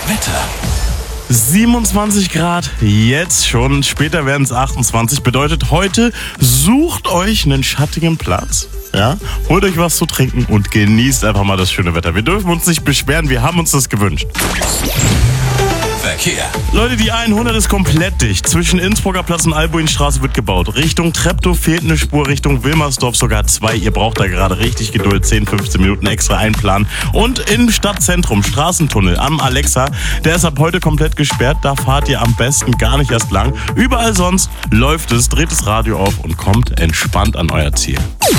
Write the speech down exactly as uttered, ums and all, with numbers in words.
Wetter. siebenundzwanzig Grad, jetzt schon. Später werden es achtundzwanzig. Bedeutet, heute sucht euch einen schattigen Platz. Ja? Holt euch was zu trinken und genießt einfach mal das schöne Wetter. Wir dürfen uns nicht beschweren, wir haben uns das gewünscht. Verkehr. Leute, die hundert ist komplett dicht. Zwischen Innsbrucker Platz und Albuinstraße wird gebaut. Richtung Treptow fehlt eine Spur, Richtung Wilmersdorf sogar zwei. Ihr braucht da gerade richtig Geduld, zehn, fünfzehn Minuten extra einplanen. Und im Stadtzentrum, Straßentunnel am Alexa, der ist ab heute komplett gesperrt. Da fahrt ihr am besten gar nicht erst lang. Überall sonst läuft es, dreht das Radio auf und kommt entspannt an euer Ziel.